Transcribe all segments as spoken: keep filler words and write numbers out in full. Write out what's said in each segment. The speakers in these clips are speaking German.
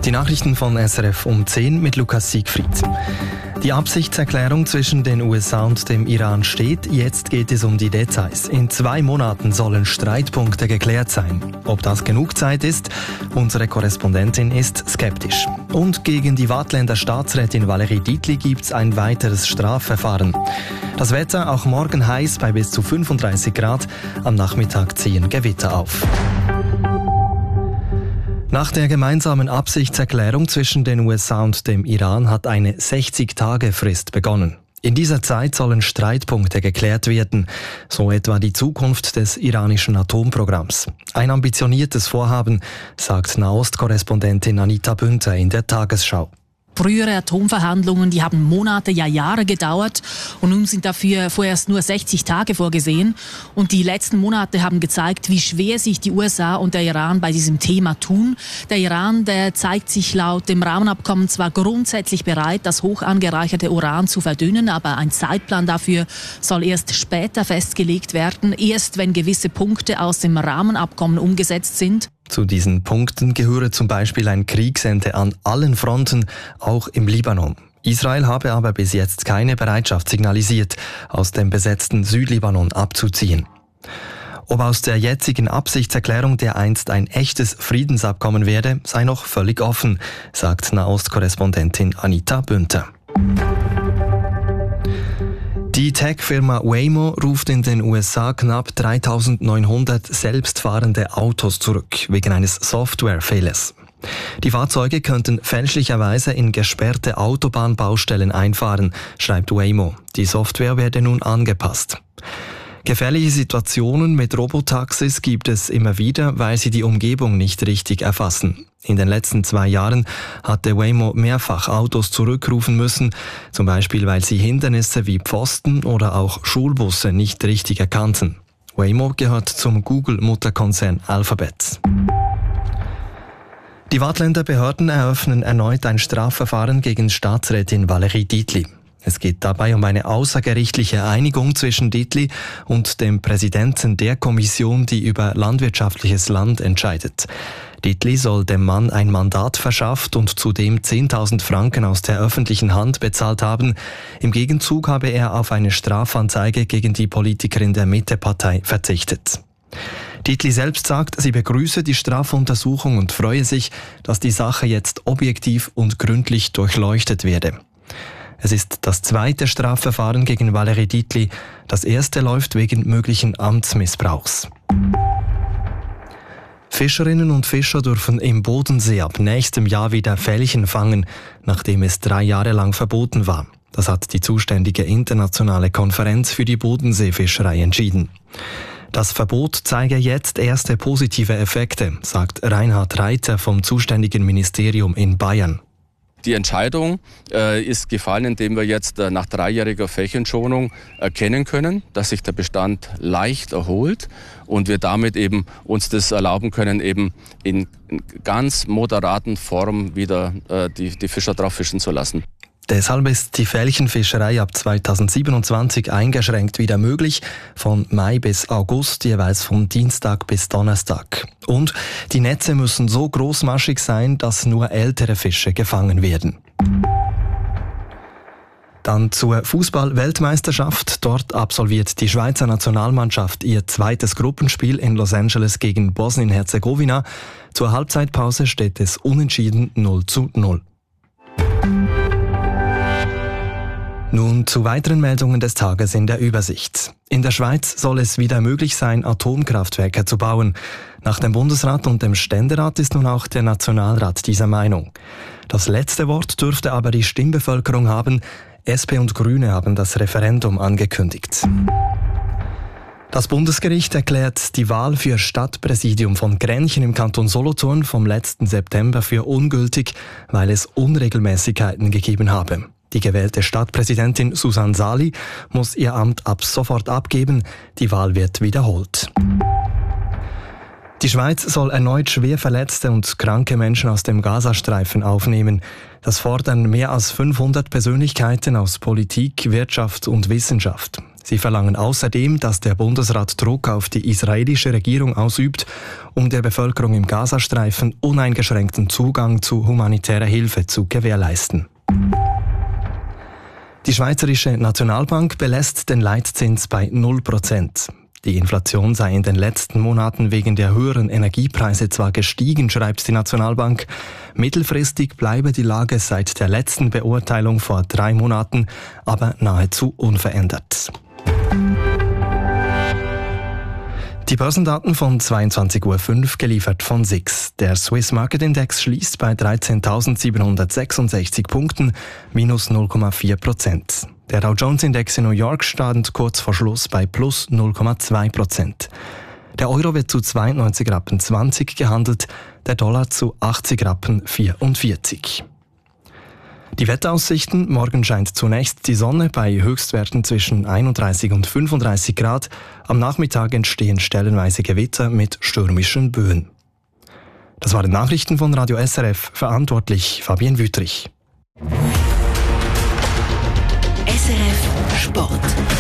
Die Nachrichten von S R F um zehn mit Lukas Siegfried. Die Absichtserklärung zwischen den U S A und dem Iran steht. Jetzt geht es um die Details. In zwei Monaten sollen Streitpunkte geklärt sein. Ob das genug Zeit ist? Unsere Korrespondentin ist skeptisch. Und gegen die Waadtländer Staatsrätin Valérie Dietli gibt es ein weiteres Strafverfahren. Das Wetter auch morgen heiß bei bis zu fünfunddreißig Grad. Am Nachmittag ziehen Gewitter auf. Nach der gemeinsamen Absichtserklärung zwischen den U S A und dem Iran hat eine sechzig-Tage-Frist begonnen. In dieser Zeit sollen Streitpunkte geklärt werden, so etwa die Zukunft des iranischen Atomprogramms. Ein ambitioniertes Vorhaben, sagt Nahost-Korrespondentin Anita Bünter in der Tagesschau. Frühere Atomverhandlungen, die haben Monate, ja Jahre gedauert und nun sind dafür vorerst nur sechzig Tage vorgesehen. Und die letzten Monate haben gezeigt, wie schwer sich die U S A und der Iran bei diesem Thema tun. Der Iran, der zeigt sich laut dem Rahmenabkommen zwar grundsätzlich bereit, das hoch angereicherte Uran zu verdünnen, aber ein Zeitplan dafür soll erst später festgelegt werden, erst wenn gewisse Punkte aus dem Rahmenabkommen umgesetzt sind. Zu diesen Punkten gehöre zum Beispiel ein Kriegsende an allen Fronten, auch im Libanon. Israel habe aber bis jetzt keine Bereitschaft signalisiert, aus dem besetzten Südlibanon abzuziehen. Ob aus der jetzigen Absichtserklärung dereinst ein echtes Friedensabkommen werde, sei noch völlig offen, sagt Nahost-Korrespondentin Anita Bünter. Die Tech-Firma Waymo ruft in den U S A knapp dreitausendneunhundert selbstfahrende Autos zurück, wegen eines Softwarefehlers. Die Fahrzeuge könnten fälschlicherweise in gesperrte Autobahnbaustellen einfahren, schreibt Waymo. Die Software werde nun angepasst. Gefährliche Situationen mit Robotaxis gibt es immer wieder, weil sie die Umgebung nicht richtig erfassen. In den letzten zwei Jahren hatte Waymo mehrfach Autos zurückrufen müssen, zum Beispiel weil sie Hindernisse wie Pfosten oder auch Schulbusse nicht richtig erkannten. Waymo gehört zum Google-Mutterkonzern Alphabet. Die Waadtländer Behörden eröffnen erneut ein Strafverfahren gegen Staatsrätin Valérie Dietli. Es geht dabei um eine außergerichtliche Einigung zwischen Dietli und dem Präsidenten der Kommission, die über landwirtschaftliches Land entscheidet. Dietli soll dem Mann ein Mandat verschafft und zudem zehntausend Franken aus der öffentlichen Hand bezahlt haben. Im Gegenzug habe er auf eine Strafanzeige gegen die Politikerin der Mitte-Partei verzichtet. Dietli selbst sagt, sie begrüße die Strafuntersuchung und freue sich, dass die Sache jetzt objektiv und gründlich durchleuchtet werde. Es ist das zweite Strafverfahren gegen Valérie Dietli. Das erste läuft wegen möglichen Amtsmissbrauchs. Fischerinnen und Fischer dürfen im Bodensee ab nächstem Jahr wieder Felchen fangen, nachdem es drei Jahre lang verboten war. Das hat die zuständige internationale Konferenz für die Bodenseefischerei entschieden. Das Verbot zeige jetzt erste positive Effekte, sagt Reinhard Reiter vom zuständigen Ministerium in Bayern. Die Entscheidung äh, ist gefallen, indem wir jetzt äh, nach dreijähriger Flächenschonung erkennen können, dass sich der Bestand leicht erholt und wir damit eben uns das erlauben können, eben in, in ganz moderaten Form wieder äh, die, die Fischer drauf fischen zu lassen. Deshalb ist die Felchenfischerei ab zweitausendsiebenundzwanzig eingeschränkt wieder möglich, von Mai bis August, jeweils von Dienstag bis Donnerstag. Und die Netze müssen so großmaschig sein, dass nur ältere Fische gefangen werden. Dann zur Fußball-Weltmeisterschaft. Dort absolviert die Schweizer Nationalmannschaft ihr zweites Gruppenspiel in Los Angeles gegen Bosnien-Herzegowina. Zur Halbzeitpause steht es unentschieden null zu null. Nun zu weiteren Meldungen des Tages in der Übersicht. In der Schweiz soll es wieder möglich sein, Atomkraftwerke zu bauen. Nach dem Bundesrat und dem Ständerat ist nun auch der Nationalrat dieser Meinung. Das letzte Wort dürfte aber die Stimmbevölkerung haben. S P und Grüne haben das Referendum angekündigt. Das Bundesgericht erklärt die Wahl für Stadtpräsidium von Grenchen im Kanton Solothurn vom letzten September für ungültig, weil es Unregelmäßigkeiten gegeben habe. Die gewählte Stadtpräsidentin Susanne Sali muss ihr Amt ab sofort abgeben. Die Wahl wird wiederholt. Die Schweiz soll erneut schwer verletzte und kranke Menschen aus dem Gazastreifen aufnehmen. Das fordern mehr als fünfhundert Persönlichkeiten aus Politik, Wirtschaft und Wissenschaft. Sie verlangen außerdem, dass der Bundesrat Druck auf die israelische Regierung ausübt, um der Bevölkerung im Gazastreifen uneingeschränkten Zugang zu humanitärer Hilfe zu gewährleisten. Die Schweizerische Nationalbank belässt den Leitzins bei null Prozent. Die Inflation sei in den letzten Monaten wegen der höheren Energiepreise zwar gestiegen, schreibt die Nationalbank. Mittelfristig bleibe die Lage seit der letzten Beurteilung vor drei Monaten aber nahezu unverändert. Die Börsendaten von zweiundzwanzig Uhr fünf geliefert von S I X. Der Swiss Market Index schließt bei dreizehntausendsiebenhundertsechsundsechzig Punkten, minus null Komma vier Prozent. Der Dow Jones Index in New York stand kurz vor Schluss bei plus null Komma zwei Prozent. Der Euro wird zu zweiundneunzig Rappen zwanzig gehandelt, der Dollar zu achtzig Rappen vierundvierzig. Die Wetteraussichten: Morgen scheint zunächst die Sonne bei Höchstwerten zwischen einunddreißig und fünfunddreißig Grad. Am Nachmittag entstehen stellenweise Gewitter mit stürmischen Böen. Das waren Nachrichten von Radio S R F, verantwortlich Fabienne Wüthrich. S R F Sport.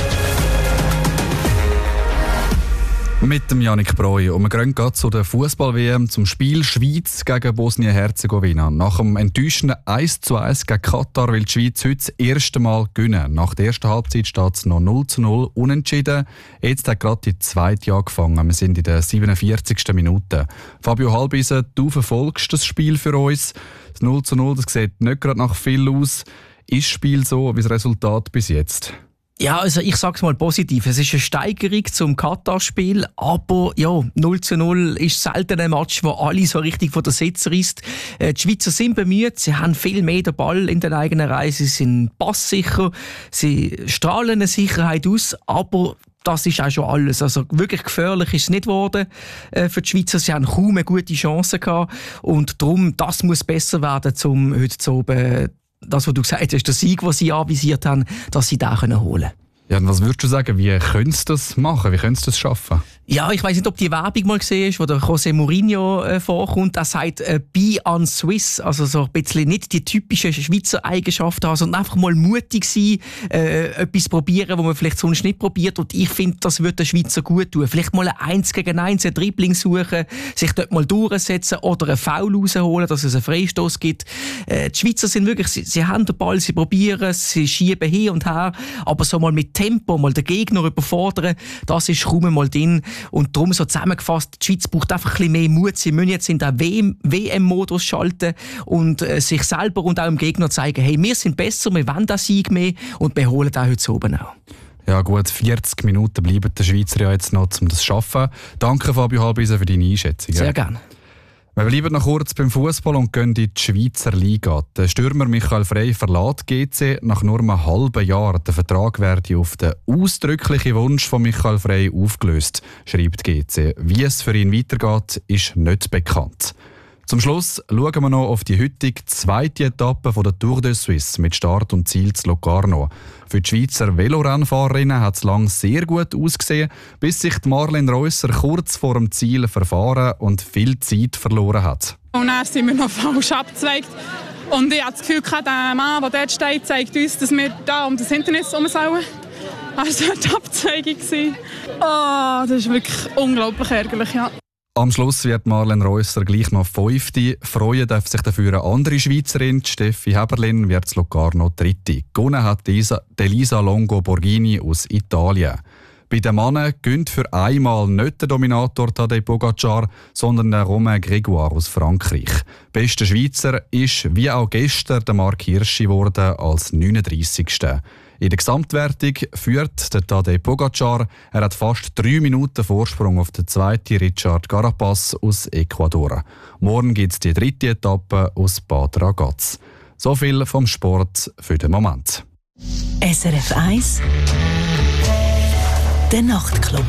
Mit dem Yannick Breu. Und wir gehen gerade zu der Fußball-W M, zum Spiel Schweiz gegen Bosnien-Herzegowina. Nach dem enttäuschenden eins zu eins gegen Katar will die Schweiz heute das erste Mal gewinnen. Nach der ersten Halbzeit steht es noch null zu null unentschieden. Jetzt hat gerade die zweite angefangen. Wir sind in der siebenundvierzigsten Minute. Fabio Halbisen, du verfolgst das Spiel für uns. Das null zu null, das sieht nicht gerade nach viel aus. Ist das Spiel so wie das Resultat bis jetzt? Ja, also ich sag's mal positiv. Es ist eine Steigerung zum Katar-Spiel, aber ja, null zu null ist selten ein Match, wo alle so richtig von der Sitze reißt. Äh, die Schweizer sind bemüht, sie haben viel mehr den Ball in den eigenen Reihen, sie sind passsicher, sie strahlen eine Sicherheit aus, aber das ist auch schon alles. Also wirklich gefährlich ist es nicht geworden äh, für die Schweizer. Sie haben kaum eine gute Chance gehabt und darum, das muss besser werden, um heute zu oben das, was du gesagt hast, der Sieg, den sie anvisiert haben, dass sie den holen können. Ja, und was würdest du sagen, wie können sie das machen? Wie können sie das schaffen? Ja, ich weiss nicht, ob die Werbung mal gesehen ist, wo der José Mourinho äh, vorkommt. Er sagt äh, «Be on Swiss», also so ein bisschen nicht die typischen Schweizer Eigenschaften haben, sondern einfach mal mutig sein, äh, etwas probieren, was man vielleicht sonst nicht probiert. Und ich finde, das würde den Schweizer gut tun. Vielleicht mal ein eins gegen eins, ein Dribbling suchen, sich dort mal durchsetzen oder einen Foul rausholen, dass es einen Freistoß gibt. Äh, die Schweizer sind wirklich, sie, sie haben den Ball, sie probieren, sie schieben hin und her, aber so mal mit Tempo, mal den Gegner überfordern, das ist kaum mal drin. Und darum so zusammengefasst, die Schweiz braucht einfach ein bisschen mehr Mut. Sie müssen jetzt in den W M-Modus schalten und äh, sich selber und auch dem Gegner zeigen, hey, wir sind besser, wir wollen den Sieg mehr und wir holen den heute oben auch. Ja gut, vierzig Minuten bleiben der Schweizer ja jetzt noch, um das zu schaffen. Danke Fabio Halbisen für deine Einschätzung. Sehr gerne. Wir bleiben noch kurz beim Fußball und gehen in die Schweizer Liga. Der Stürmer Michael Frey verlässt G C nach nur einem halben Jahr. Der Vertrag werde auf den ausdrücklichen Wunsch von Michael Frey aufgelöst, schreibt G C. Wie es für ihn weitergeht, ist nicht bekannt. Zum Schluss schauen wir noch auf die heutige zweite Etappe von der Tour de Suisse mit Start und Ziel zu Locarno. Für die Schweizer Velorennfahrerinnen hat es lang sehr gut ausgesehen, bis sich Marlene Reusser kurz vor dem Ziel verfahren und viel Zeit verloren hat. Und dann sind wir noch falsch abgezweigt. Und ich habe das Gefühl, der Mann, der dort steht, zeigt uns, dass wir da um das Hindernis herum sollen. Also das war die Abzweigung. Oh, das ist wirklich unglaublich ärgerlich, ja. Am Schluss wird Marlene Reusser gleich noch Fünfte. Freuen darf sich dafür eine andere Schweizerin. Steffi Heberlin wird zu Locarno Dritte. Gewonnen hat Elisa Longo Borghini aus Italien. Bei den Männern gönnt für einmal nicht der Dominator Tadej Pogacar, sondern der Romain Grégoire aus Frankreich. Bester Schweizer ist wie auch gestern der Marc Hirschi geworden als neununddreissigster In der Gesamtwertung führt der Tadej Pogacar. Er hat fast drei Minuten Vorsprung auf den zweiten Richard Carapaz aus Ecuador. Morgen gibt es die dritte Etappe aus Bad Ragaz. So viel vom Sport für den Moment. S R F eins Der Nachtclub.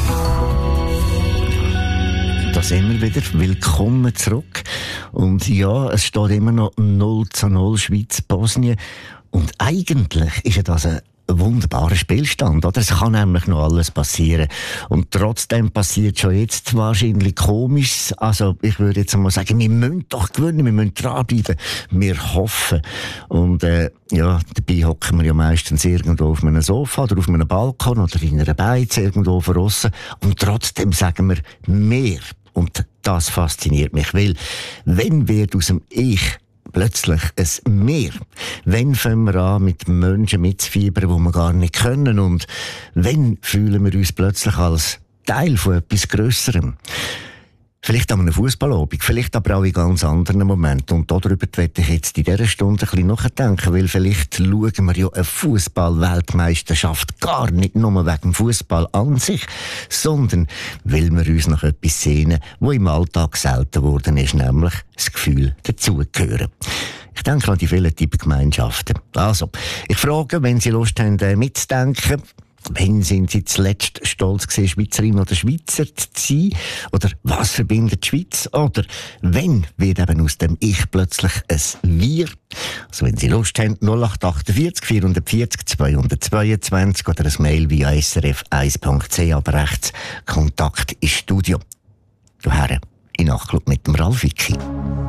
Da sind wir wieder. Willkommen zurück. Und ja, es steht immer noch null zu null Schweiz-Bosnien. Und eigentlich ist ja das eine ein wunderbarer Spielstand, oder? Es kann nämlich noch alles passieren. Und trotzdem passiert schon jetzt wahrscheinlich Komisches. Also, ich würde jetzt mal sagen, wir müssen doch gewinnen, wir müssen dranbleiben. Wir hoffen. Und, äh, ja, dabei hocken wir ja meistens irgendwo auf einem Sofa oder auf einem Balkon oder in einer Beiz irgendwo draussen. Und trotzdem sagen wir mehr. Und das fasziniert mich, weil wenn wird aus dem Ich plötzlich ein Mehr. Wenn fangen wir an, mit Menschen mitzufiebern, die wir gar nicht können? Und wenn fühlen wir uns plötzlich als Teil von etwas Grösserem? Vielleicht an einem Fußballabend, vielleicht aber auch in ganz anderen Momenten. Und darüber werde ich jetzt in dieser Stunde ein bisschen nachdenken, weil vielleicht schauen wir ja eine Fußball-Weltmeisterschaft gar nicht nur wegen dem Fußball an sich, sondern weil wir uns nach etwas sehnen, was im Alltag selten geworden ist, nämlich das Gefühl, dazugehören. Ich denke an die vielen Typengemeinschaften. Also, ich frage, wenn Sie Lust haben, mitzudenken, wann sind Sie zuletzt stolz gewesen, Schweizerin oder Schweizer zu sein? Oder was verbindet die Schweiz? Oder wenn wird eben aus dem Ich plötzlich ein Wir? Also wenn Sie Lust haben, null acht achtundvierzig vierhundertvierzig zweihundertzweiundzwanzig oder ein Mail via s r f eins punkt c h, aber rechts Kontakt ins Studio. Daher in Nachtclub mit dem Ralf Wicki.